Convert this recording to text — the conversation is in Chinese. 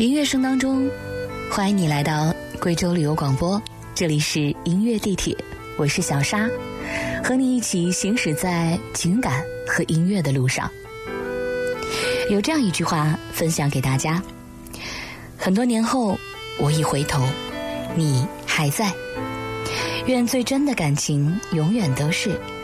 音乐声当中，欢迎你来到贵州旅游广播，这里是音乐地铁，我是小沙，和你一起行驶在情感和音乐的路上。有这样一句话分享给大家：很多年后，我一回头，你还在。愿最真的感情永远都是